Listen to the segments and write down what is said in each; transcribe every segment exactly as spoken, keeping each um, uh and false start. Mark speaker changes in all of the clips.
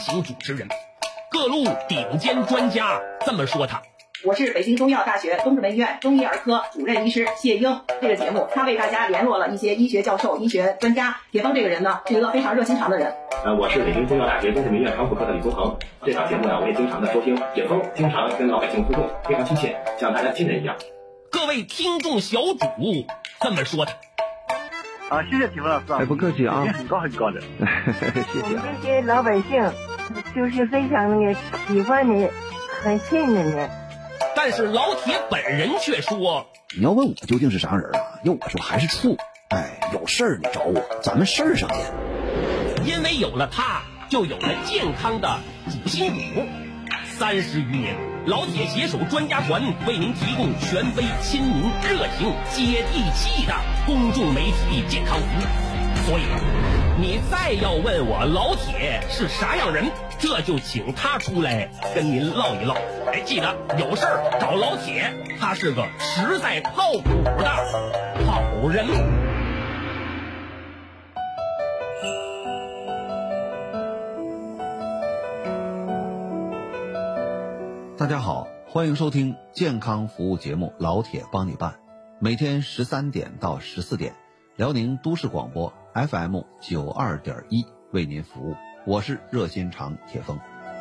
Speaker 1: 型主持人，各路顶尖专家这么说他。
Speaker 2: 我是北京中医药大学东直门医院中医儿科主任医师谢英。这个节目他为大家联络了一些医学教授、医学专家。铁峰这个人呢，是一个非常热心肠的人。
Speaker 3: 呃，我是北京中医药大学东直门医院肠腑科的李宗恒。这档节目呢，我也经常的收听。铁峰经常跟老百姓互动，非常亲切，像大家亲人一样。
Speaker 1: 各位听众小主这么说他。
Speaker 4: 啊，谢谢铁峰老师啊，
Speaker 5: 哎，不客气啊，
Speaker 4: 很高很高的，
Speaker 5: 谢谢、啊。
Speaker 6: 我们这些老百姓就是非常的喜欢你，很信任你。
Speaker 1: 但是老铁本人却说，
Speaker 5: 你要问我究竟是啥人啊？要我说还是处。哎，有事儿你找我，咱们事儿上见。
Speaker 1: 因为有了他，就有了健康的主心骨。三十余年，老铁携手专家团为您提供权威、亲民、热情、接地气的公众媒体健康服务。所以你再要问我老铁是啥样人，这就请他出来跟您唠一唠。哎，记得有事儿找老铁，他是个实在靠谱的好人。
Speaker 5: 大家好，欢迎收听健康服务节目《老铁帮你办》，每天十三点到十四点，辽宁都市广播 F M 九二点一为您服务。我是热心肠铁峰。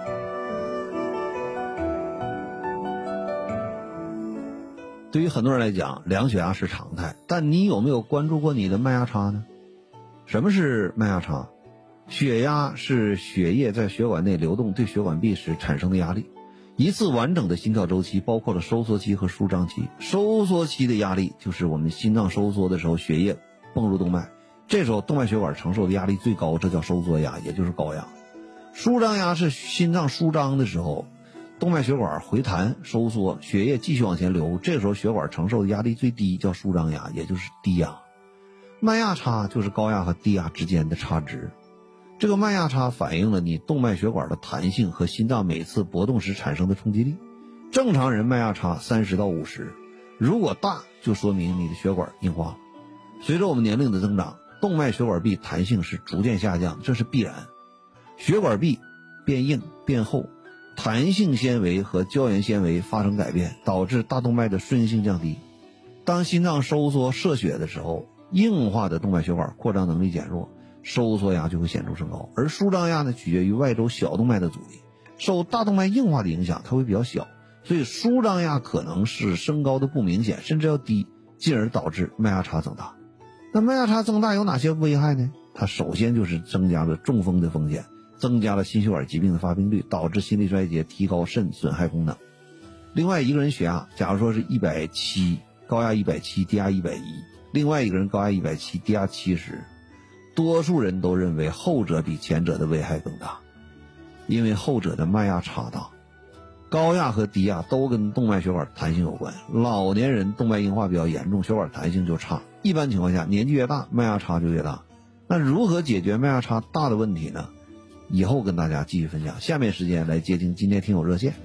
Speaker 5: 对于很多人来讲，量血压是常态，但你有没有关注过你的脉压差呢？什么是脉压差？血压是血液在血管内流动对血管壁时产生的压力。一次完整的心跳周期包括了收缩期和舒张期。收缩期的压力就是我们心脏收缩的时候，血液泵入动脉，这时候动脉血管承受的压力最高，这叫收缩压，也就是高压。舒张压是心脏舒张的时候，动脉血管回弹收缩，血液继续往前流，这时候血管承受的压力最低，叫舒张压，也就是低压。脉压差就是高压和低压之间的差值。这个脉压差反映了你动脉血管的弹性和心脏每次搏动时产生的冲击力。正常人脉压差三十到五十，如果大就说明你的血管硬化了。随着我们年龄的增长，动脉血管壁弹性是逐渐下降，这是必然。血管壁变硬变厚，弹性纤维和胶原纤维发生改变，导致大动脉的顺性降低。当心脏收缩摄血的时候，硬化的动脉血管扩张能力减弱，收缩压就会显著升高。而舒张压呢，取决于外周小动脉的阻力，受大动脉硬化的影响它会比较小，所以舒张压可能是升高的不明显，甚至要低，进而导致脉压差增大。那脉压差增大有哪些危害呢？它首先就是增加了中风的风险，增加了心血管疾病的发病率，导致心力衰竭，提高肾损害功能。另外一个人血压假如说是一百七，高压一百七，低压一百一，另外一个人高压一百七，低压七十，多数人都认为后者比前者的危害更大，因为后者的脉压差大。高压和低压都跟动脉血管弹性有关，老年人动脉硬化比较严重，血管弹性就差。一般情况下，年纪越大，脉压差就越大。那如何解决脉压差大的问题呢？以后跟大家继续分享。下面时间来接听今天听友热线。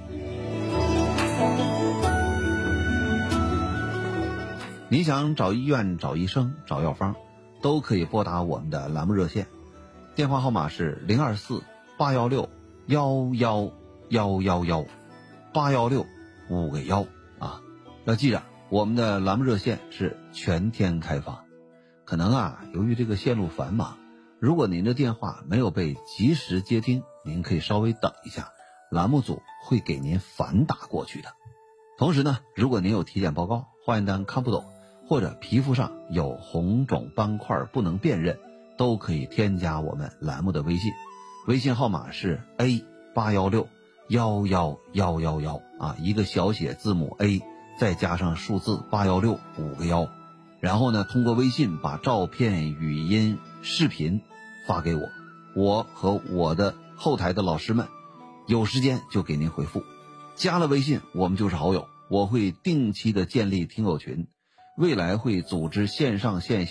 Speaker 5: 你想找医院、找医生、找药方，都可以拨打我们的栏目热线，电话号码是零二四八幺六幺幺幺幺幺，八幺六五个幺啊。要记着，我们的栏目热线是全天开放。可能啊，由于这个线路繁忙，如果您的电话没有被及时接听，您可以稍微等一下，栏目组会给您反打过去的。同时呢，如果您有体检报告、化验单看不懂，或者皮肤上有红肿斑块不能辨认，都可以添加我们栏目的微信，微信号码是 A 八幺六幺幺幺幺幺啊，一个小写字母 A 再加上数字八幺六五个幺，然后呢，通过微信把照片、语音、视频发给我，我和我的后台的老师们有时间就给您回复。加了微信，我们就是好友，我会定期的建立听友群，未来会组织线上线下